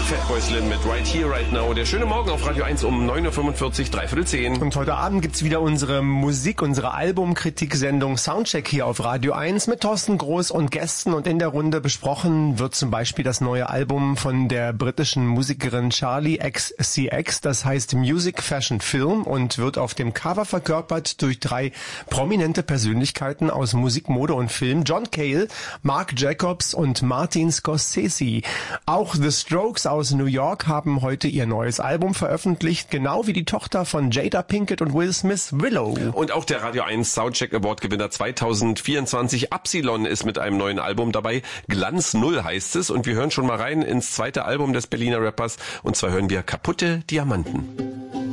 Fatboy Slim mit Right Here, Right Now. Der schöne Morgen auf Radio 1 um 9.45 Uhr, 9:45. Und heute Abend gibt's wieder unsere Albumkritik-Sendung Soundcheck hier auf Radio 1 mit Thorsten Groß und Gästen. Und in der Runde besprochen wird zum Beispiel das neue Album von der britischen Musikerin Charli XCX. Das heißt Music, Fashion, Film und wird auf dem Cover verkörpert durch 3 prominente Persönlichkeiten aus Musik, Mode und Film. John Cale, Marc Jacobs und Martin Scorsese. Auch The Strokes aus New York haben heute ihr neues Album veröffentlicht, genau wie die Tochter von Jada Pinkett und Will Smith, Willow. Und auch der Radio 1 Soundcheck Award Gewinner 2024 Absilon ist mit einem neuen Album dabei. Glanz Null heißt es und wir hören schon mal rein ins zweite Album des Berliner Rappers und zwar hören wir Kaputte Diamanten.